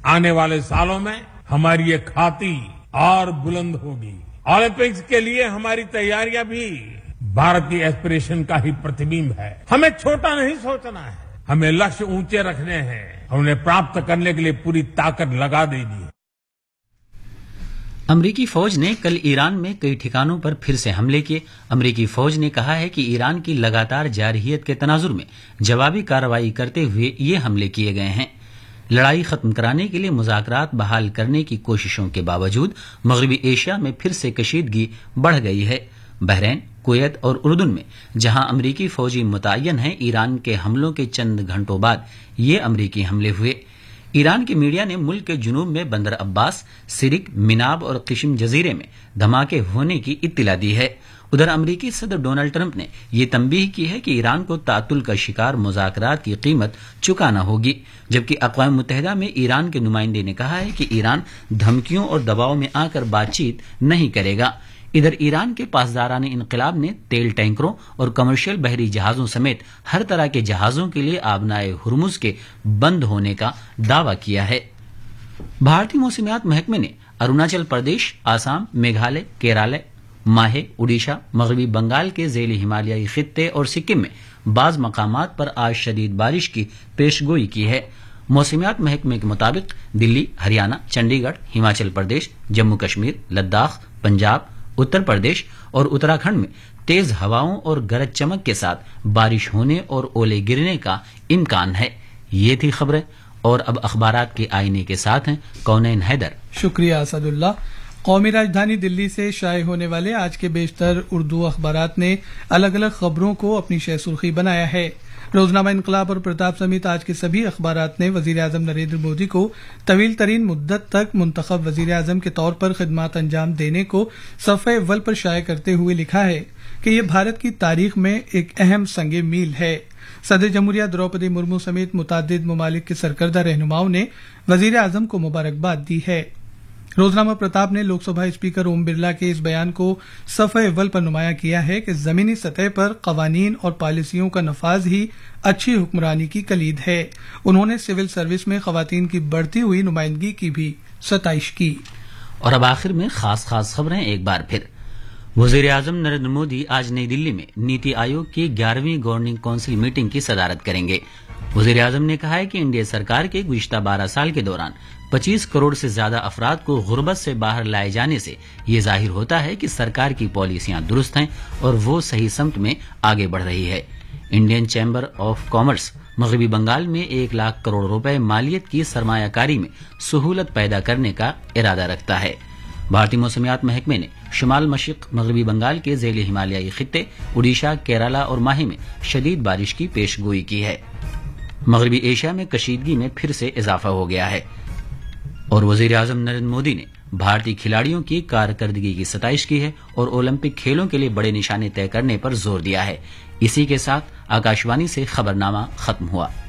आने वाले सालों में हमारी ये खाती और बुलंद होगी। ओलंपिक्स के लिए हमारी तैयारियां भी भारत की एस्पिरेशन का ही प्रतिबिंब है। हमें छोटा नहीं सोचना है, हमें लक्ष्य ऊंचे रखने हैं और उन्हें प्राप्त करने के लिए पूरी ताकत लगा देनी है। अमरीकी फौज ने कल ईरान में कई ठिकानों पर फिर से हमले किए। अमरीकी फौज ने कहा है कि ईरान की लगातार जारहियत के तनाजुर में जवाबी कार्रवाई करते हुए ये हमले किए गए हैं। लड़ाई खत्म कराने के लिए मुज़ाकरात बहाल करने की कोशिशों के बावजूद मगरबी एशिया में फिर से कशीदगी बढ़ गई है। बहरीन, कुवैत और उर्दून में जहां अमरीकी फौजी मुतय्यन हैं, ईरान के हमलों के चंद घंटों बाद ये अमरीकी हमले हुए। ईरान की मीडिया ने मुल्क के जुनूब में बंदर अब्बास, सिरिक, मिनाब और किशम जजीरे में धमाके होने की इत्तिला दी है। उधर अमरीकी सदर डोनाल्ड ट्रंप ने यह तंबीह की है कि ईरान को तातुल का शिकार मुज़ाकरात की कीमत चुकाना होगी, जबकि अक़वाम मुत्तहिदा में ईरान के नुमाइंदे ने कहा है कि ईरान धमकियों और दबाव में आकर बातचीत नहीं करेगा। इधर ईरान के पासदारान इनकलाब ने तेल टैंकरों और कमर्शियल बहरी जहाजों समेत हर तरह के जहाजों के लिए आबनाए हुर्मुज के बंद होने का दावा किया है। भारतीय मौसमियात महकमे ने अरुणाचल प्रदेश, आसाम, मेघालय, केरल, माहे, उड़ीसा, मगरबी बंगाल के ज़ैली हिमालयाई खित्ते और सिक्किम में बाज मकामात पर आज शदीद बारिश की पेशगोई की है। मौसमियात महकमे के मुताबिक दिल्ली, हरियाणा, चंडीगढ़, हिमाचल प्रदेश, जम्मू कश्मीर, लद्दाख, पंजाब, उत्तर प्रदेश और उत्तराखंड में तेज हवाओं और गरज चमक के साथ बारिश होने और ओले गिरने का इम्कान है। ये थी खबरें और अब अखबारात के आईने के साथ हैं कौनैन हैदर। शुक्रिया असदुल्ला। कौमी राजधानी दिल्ली से शाये होने वाले आज के बेशतर उर्दू अखबारात ने अलग अलग खबरों को अपनी शह सुर्खी बनाया है। रोजनामा इनकलाब और प्रताप समेत आज के सभी अखबारात ने वजीर आजम नरेंद्र मोदी को तवील तरीन मुद्दत तक मुंतखब वजीर आजम के तौर पर खिदमात अंजाम देने को सफ़े अव्वल पर शाये करते हुए लिखा है कि यह भारत की तारीख में एक अहम संगे मील है। सदर जमहूरिया द्रौपदी मुर्मू समेत मुतादिद ममालिक के सरकर्दा रहनुमाओं ने वजीर आजम को मुबारकबाद दी है। रोजनामा प्रताप ने लोकसभा स्पीकर ओम बिरला के इस बयान को सफ़े अव्वल पर नुमाया किया है कि जमीनी सतह पर कवानीन और पॉलिसियों का नफाज ही अच्छी हुक्मरानी की कलीद है। उन्होंने सिविल सर्विस में खवातीन की बढ़ती हुई नुमाइंदगी की भी सताइश की। और अब आखिर में खास खबरें एक बार फिर। वजीर आजम नरेंद्र मोदी आज नई दिल्ली में नीति आयोग की 11वीं गवर्निंग काउंसिल मीटिंग की सदारत करेंगे। वजीर आजम ने कहा है कि एनडीए सरकार के गुज़िश्ता 12 साल के दौरान 25 करोड़ से ज्यादा अफराद को गुर्बत से बाहर लाए जाने से ये जाहिर होता है कि सरकार की पॉलिसियां दुरुस्त हैं और वो सही समत में आगे बढ़ रही है। इंडियन चैम्बर ऑफ कॉमर्स मगरबी बंगाल में 1 लाख करोड़ रुपए मालियत की सरमायाकारी में सहूलत पैदा करने का इरादा रखता है। भारतीय मौसमियात महकमे ने शुमाल मशरिक मगरबी बंगाल के ज़ैली हिमालयाई खित्ते, उड़ीसा, केरला और माही में शदीद बारिश की पेशगोई की है। मगरबी एशिया में कशीदगी में फिर से इजाफा हो गया है। और वजीर आजम नरेंद्र मोदी ने भारतीय खिलाड़ियों की कारकर्दगी की सताइश की है और ओलंपिक खेलों के लिए बड़े निशाने तय करने पर जोर दिया है। इसी के साथ आकाशवाणी से खबरनामा खत्म हुआ।